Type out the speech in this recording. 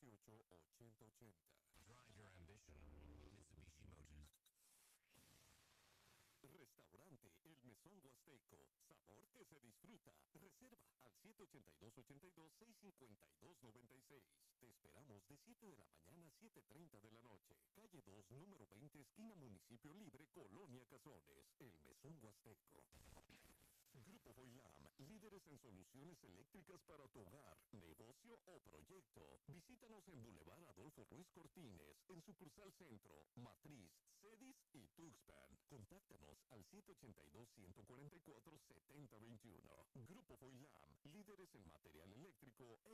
Drive your ambition. Mitsubishi Motors. Restaurante El Mesón Huasteco. Sabor que se disfruta. Reserva al 782-82-652-96. Te esperamos de 7 de la mañana a 7:30 de la noche. Calle 2, número 20, esquina Municipio Libre, Colonia Cazones. El Mesón Huasteco. Grupo Foilam, líderes en soluciones eléctricas para tu hogar, negocio o proyecto. Visítanos en Boulevard Adolfo Ruiz Cortines, en sucursal Centro, Matriz, Cedis y Tuxpan. Contáctanos al 782-144-7021. Grupo Foilam, líderes en material eléctrico e